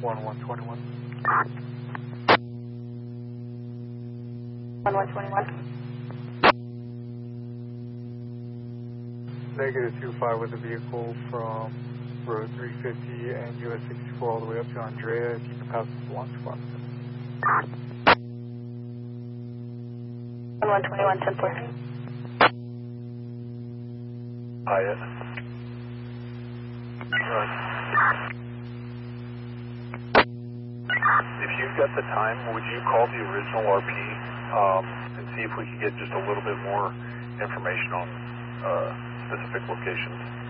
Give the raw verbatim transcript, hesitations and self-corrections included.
one one twenty-one. one one twenty-one. Negative two five with a vehicle from road three fifty and U S sixty-four all the way up to Andrea. If you can pass the launch spot. one one twenty-one, ten four. Hyatt. Right. If you've got the time, would you call the original R P um, and see if we could get just a little bit more information on uh, specific locations?